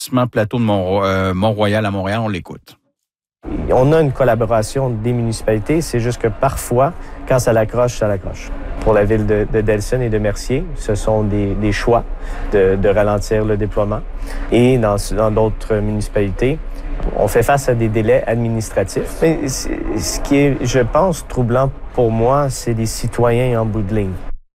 plateau de Mont-Royal à Montréal. On l'écoute. On a une collaboration des municipalités, c'est juste que parfois, quand ça l'accroche, ça l'accroche. Pour la ville de Delson et de Mercier, ce sont des choix de ralentir le déploiement. Et dans d'autres municipalités, on fait face à des délais administratifs. Mais ce qui est, je pense, troublant pour moi, c'est les citoyens en bout de ligne.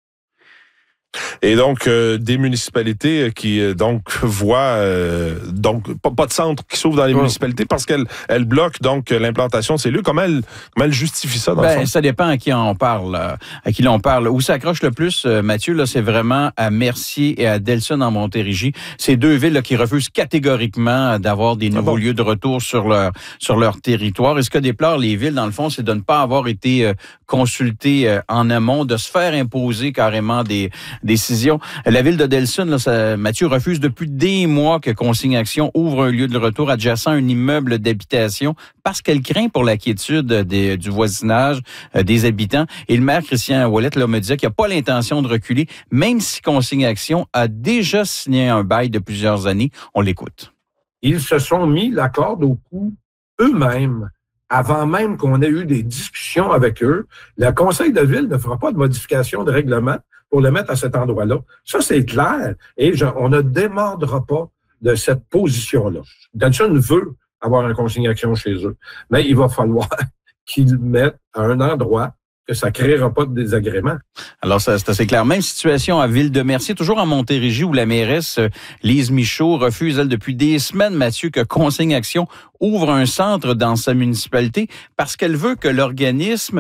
Et donc, des municipalités qui voient pas de centre qui s'ouvre dans les municipalités parce qu'elles bloquent donc l'implantation de ces lieux. Comment elle justifie ça dans le fond? Ça dépend à qui on parle. À qui l'on parle. Où ça accroche le plus, Mathieu, là, c'est vraiment à Mercier et à Delson en Montérégie. Ces deux villes là, qui refusent catégoriquement d'avoir des nouveaux lieux de retour sur leur territoire. Et ce que déplorent les villes, dans le fond, c'est de ne pas avoir été consultées en amont, de se faire imposer carrément des décision. La ville de Delson, là, Mathieu, refuse depuis des mois que Consigne Action ouvre un lieu de retour adjacent à un immeuble d'habitation parce qu'elle craint pour la quiétude du voisinage des habitants. Et le maire Christian Ouellet là, me disait qu'il n'a pas l'intention de reculer, même si Consigne Action a déjà signé un bail de plusieurs années. On l'écoute. Ils se sont mis la corde au cou eux-mêmes. Avant même qu'on ait eu des discussions avec eux, le conseil de ville ne fera pas de modification de règlement pour le mettre à cet endroit-là. Ça, c'est clair. Et on ne démordra pas de cette position-là. Delson veut avoir un consigne action chez eux, mais il va falloir qu'ils le mettent à un endroit que ça ne créera pas de désagrément. Alors, c'est assez clair. Même situation à Ville-de-Mercier, toujours en Montérégie, où la mairesse Lise Michaud refuse, elle, depuis des semaines, Mathieu, que Consigne Action ouvre un centre dans sa municipalité parce qu'elle veut que l'organisme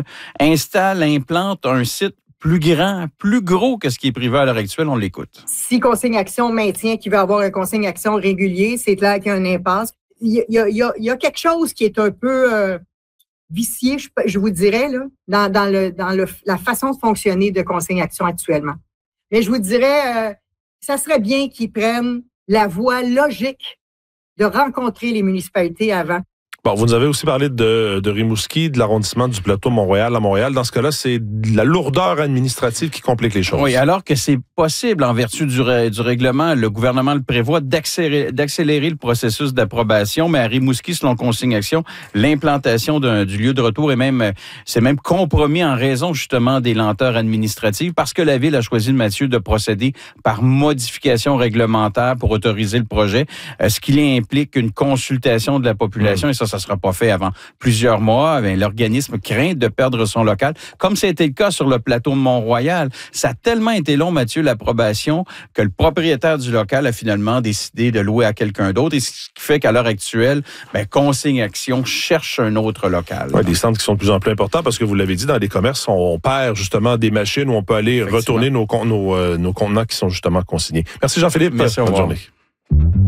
implante un site plus grand, plus gros que ce qui est privé à l'heure actuelle. On l'écoute. Si Consigne Action maintient qu'il veut avoir un Consigne Action régulier, c'est clair qu'il y a une impasse. Il y a quelque chose qui est un peu vicié, je vous dirais, là, dans la façon de fonctionner de Consigne Action actuellement. Mais je vous dirais, ça serait bien qu'ils prennent la voie logique de rencontrer les municipalités avant. Bon, vous nous avez aussi parlé de Rimouski, de l'arrondissement du plateau Mont-Royal à Montréal. Dans ce cas-là, c'est la lourdeur administrative qui complique les choses. Oui, alors que c'est possible en vertu du règlement, le gouvernement le prévoit d'accélérer le processus d'approbation, mais à Rimouski, selon Consigne Action, l'implantation du lieu de retour c'est même compromis en raison justement des lenteurs administratives parce que la Ville a choisi, Mathieu, de procéder par modification réglementaire pour autoriser le projet, ce qui implique une consultation de la population et ça sera pas fait avant plusieurs mois. L'organisme craint de perdre son local, comme c'était le cas sur le plateau de Mont-Royal. Ça a tellement été long, Mathieu, l'approbation, que le propriétaire du local a finalement décidé de louer à quelqu'un d'autre. Et ce qui fait qu'à l'heure actuelle, Consigne Action cherche un autre local. Oui, des centres qui sont de plus en plus importants parce que vous l'avez dit, dans les commerces, on perd justement des machines où on peut aller retourner nos contenants qui sont justement consignés. Merci Jean-Philippe. Merci, bonne journée.